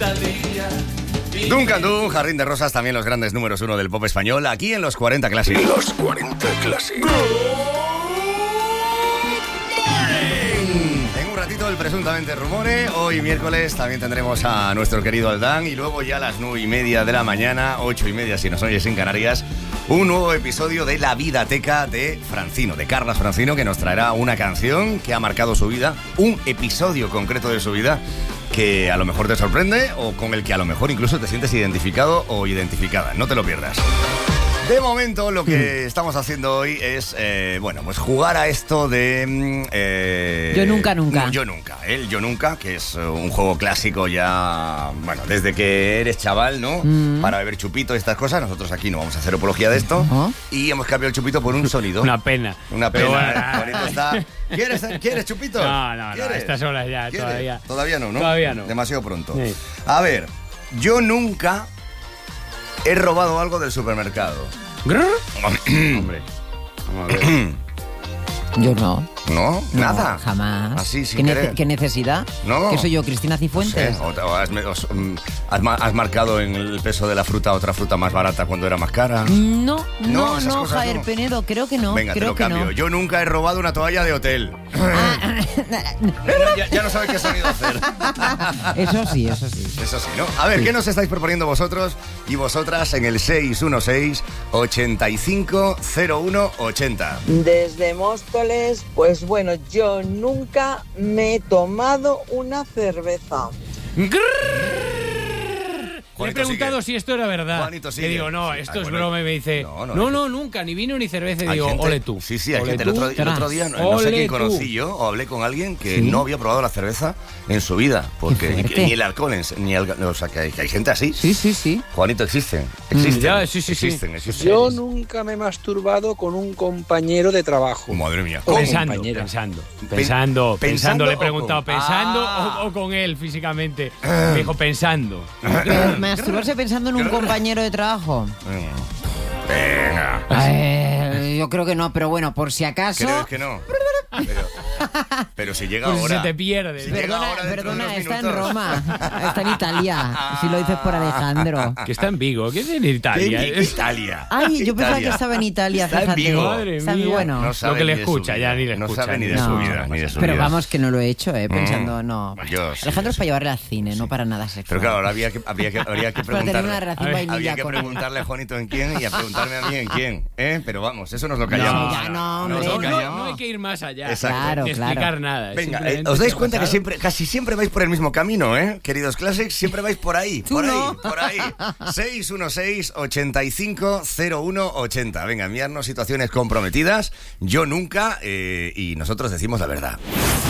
Duncan Du, Jardín de Rosas, también los grandes números 1 del pop español, aquí en los 40 Classic. Los 40 Classic. En un ratito el presuntamente Rumore. Hoy miércoles también tendremos a nuestro querido Aldán. Y luego ya a las 9:30 de la mañana, 8:30 si nos oyes en Canarias, un nuevo episodio de La Vidateca de Francino, de Carlas Francino, que nos traerá una canción que ha marcado su vida, un episodio concreto de su vida que a lo mejor te sorprende o con el que a lo mejor incluso te sientes identificado o identificada. No te lo pierdas. De momento lo que estamos haciendo hoy es, pues jugar a esto de... Yo nunca. Yo nunca. El Yo nunca, que es un juego clásico ya, bueno, desde que eres chaval, ¿no? Para beber chupito y estas cosas. Nosotros aquí no vamos a hacer apología de esto. Y hemos cambiado el chupito por un sólido. Una pena. Una pena. Bueno. Bonito está. ¿Quieres chupito? No, a estas horas ya, todavía. Todavía no, ¿no? Todavía no. Demasiado pronto. Sí. A ver, yo nunca he robado algo del supermercado. Hombre, vamos a ver. Yo no. ¿No? ¿Nada? Jamás. Así, sin querer. ¿Qué necesidad? No. ¿Que soy yo, Cristina Cifuentes? No sé, has marcado en el peso de la fruta otra fruta más barata cuando era más cara. No, Javier no. Penedo, creo que no. Venga, creo te lo cambio. No. Yo nunca he robado una toalla de hotel. Ya no sabes qué sonido hacer. Eso sí. Eso sí, ¿no? A ver, ¿qué nos estáis proponiendo vosotros y vosotras en el 616-850180? Desde Móstoles, pues bueno, yo nunca me he tomado una cerveza. Le he preguntado si esto era verdad. Juanito sigue. Le digo, no, esto es bueno. broma. Y me dice, no, nunca, ni vino ni cerveza. Y digo, gente, ole tú. Sí, hay ole gente. tú, El otro día, no sé quién conocí yo, o hablé con alguien que no había probado la cerveza en su vida. Porque ni el alcohol, o sea, que hay gente así. Sí. Juanito, existen. Ya, sí. Existen. Yo nunca me he masturbado con un compañero de trabajo. Madre mía. Pensando. Le he preguntado, o con... ¿pensando o con él físicamente? Me dijo, pensando. ¿Masturbarse pensando en un compañero de trabajo? Venga. Yo creo que no, pero bueno, por si acaso... ¿Crees que no? Pero si llega pues ahora... se te pierde. Si Perdona, está en Roma. Está en Italia. Si lo dices por Alejandro. Que está en Vigo. ¿Qué es en Italia? ¿Qué Italia? Ay, yo pensaba que estaba en Italia, está fíjate. En Vigo. Madre está mía. muy bueno. No sabe lo que le ni de su escucha, vida. ya ni le escucha. No sabe ni de su vida, Pero vamos, que no lo he hecho, pensando, no. Yo sí, Alejandro es para llevarle al cine, no para nada sexual. Pero claro, ahora habría que para tener una preguntarle. relación vainilla Habría que con él. preguntarle a Juanito en quién y a preguntarme a mí en quién. Pero vamos, eso nos lo callamos. No hay que ir más allá. Exacto. Ni explicar nada. Venga, ¿os dais cuenta que casi siempre vais por el mismo camino, queridos Classics? Siempre vais por ahí, por ahí. 616-850180. Venga, enviarnos situaciones comprometidas. Yo nunca, y nosotros decimos la verdad.